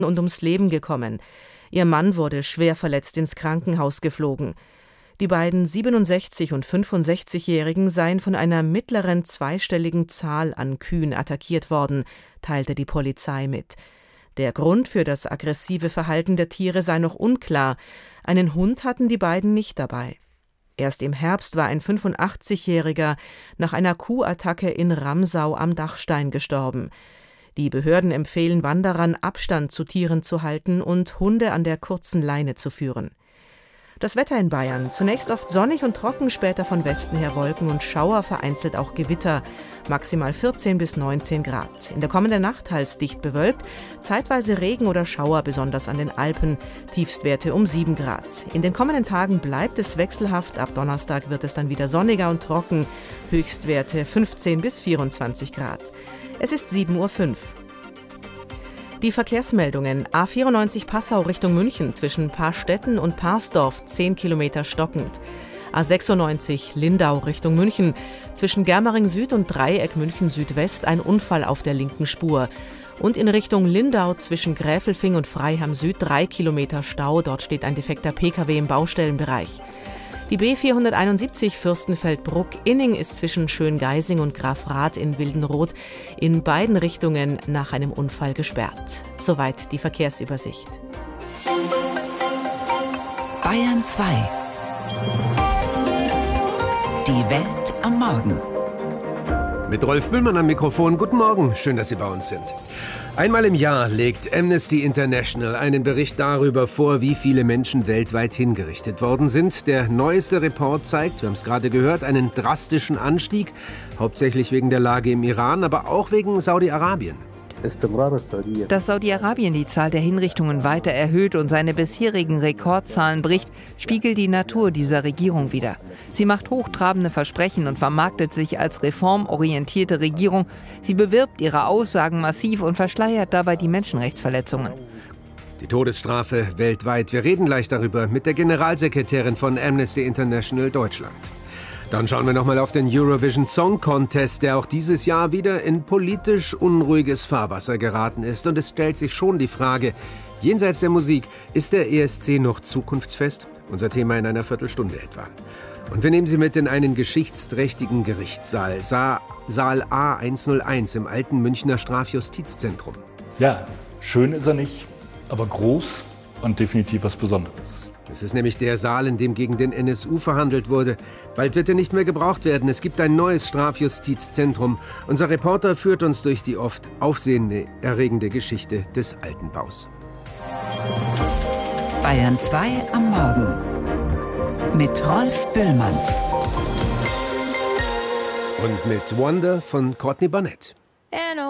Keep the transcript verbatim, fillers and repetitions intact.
und ums Leben gekommen. Ihr Mann wurde schwer verletzt ins Krankenhaus geflogen. Die beiden siebenundsechzig- und fünfundsechzigjährigen seien von einer mittleren zweistelligen Zahl an Kühen attackiert worden, teilte die Polizei mit. Der Grund für das aggressive Verhalten der Tiere sei noch unklar. Einen Hund hatten die beiden nicht dabei. Erst im Herbst war ein fünfundachtzigjähriger nach einer Kuhattacke in Ramsau am Dachstein gestorben. Die Behörden empfehlen Wanderern, Abstand zu Tieren zu halten und Hunde an der kurzen Leine zu führen. Das Wetter in Bayern: zunächst oft sonnig und trocken, später von Westen her Wolken und Schauer, vereinzelt auch Gewitter, maximal vierzehn bis neunzehn Grad. In der kommenden Nacht teils dicht bewölkt, zeitweise Regen oder Schauer, besonders an den Alpen, Tiefstwerte um sieben Grad. In den kommenden Tagen bleibt es wechselhaft, ab Donnerstag wird es dann wieder sonniger und trocken, Höchstwerte fünfzehn bis vierundzwanzig Grad. Es ist sieben Uhr fünf. Die Verkehrsmeldungen: A vierundneunzig Passau Richtung München zwischen Paarstetten und Parsdorf zehn Kilometer stockend. A sechsundneunzig Lindau Richtung München zwischen Germering Süd und Dreieck München Südwest ein Unfall auf der linken Spur. Und in Richtung Lindau zwischen Gräfelfing und Freiham Süd drei Kilometer Stau. Dort steht ein defekter Pkw im Baustellenbereich. Die B vierhunderteinundsiebzig Fürstenfeldbruck-Inning ist zwischen Schöngeising und Grafrath in Wildenroth in beiden Richtungen nach einem Unfall gesperrt. Soweit die Verkehrsübersicht. Bayern zwei. Die Welt am Morgen. Mit Rolf Bühlmann am Mikrofon. Guten Morgen, schön, dass Sie bei uns sind. Einmal im Jahr legt Amnesty International einen Bericht darüber vor, wie viele Menschen weltweit hingerichtet worden sind. Der neueste Report zeigt, wir haben es gerade gehört, einen drastischen Anstieg, hauptsächlich wegen der Lage im Iran, aber auch wegen Saudi-Arabien. Dass Saudi-Arabien die Zahl der Hinrichtungen weiter erhöht und seine bisherigen Rekordzahlen bricht, spiegelt die Natur dieser Regierung wider. Sie macht hochtrabende Versprechen und vermarktet sich als reformorientierte Regierung. Sie bewirbt ihre Aussagen massiv und verschleiert dabei die Menschenrechtsverletzungen. Die Todesstrafe weltweit. Wir reden gleich darüber mit der Generalsekretärin von Amnesty International Deutschland. Dann schauen wir nochmal auf den Eurovision Song Contest, der auch dieses Jahr wieder in politisch unruhiges Fahrwasser geraten ist. Und es stellt sich schon die Frage, jenseits der Musik, ist der E S C noch zukunftsfest? Unser Thema in einer Viertelstunde etwa. Und wir nehmen Sie mit in einen geschichtsträchtigen Gerichtssaal, Sa- Saal A hunderteins im alten Münchner Strafjustizzentrum. Ja, schön ist er nicht, aber groß und definitiv was Besonderes. Es ist nämlich der Saal, in dem gegen den N S U verhandelt wurde. Bald wird er nicht mehr gebraucht werden. Es gibt ein neues Strafjustizzentrum. Unser Reporter führt uns durch die oft aufsehenerregende Geschichte des alten Baus. Bayern zwei am Morgen mit Rolf Bühlmann. Und mit Wonder von Courtney Barnett.